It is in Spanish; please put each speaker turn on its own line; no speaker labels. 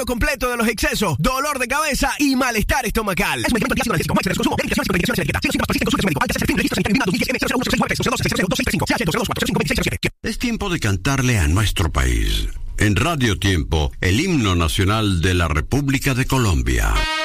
estudio completo de los excesos, dolor de cabeza y malestar estomacal. Es un medicamento antiácido al exceso. Consumo. Medicación sin prescripción médico.
Es tiempo de cantarle a nuestro país. En Radio Tiempo, el himno nacional de la República de Colombia.